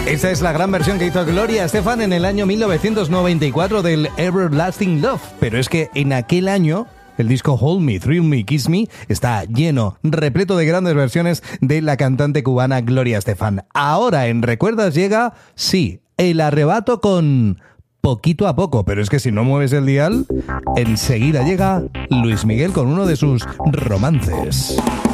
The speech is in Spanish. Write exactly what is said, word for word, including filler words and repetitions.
Esta es la gran versión que hizo Gloria Estefan en el año mil novecientos noventa y cuatro del Everlasting Love. Pero es que en aquel año el disco Hold Me, Thrill Me, Kiss Me está lleno, repleto de grandes versiones de la cantante cubana Gloria Estefan. Ahora en Recuerdas llega, sí, El Arrebato con Poquito a Poco. Pero es que si no mueves el dial, enseguida llega Luis Miguel con uno de sus romances.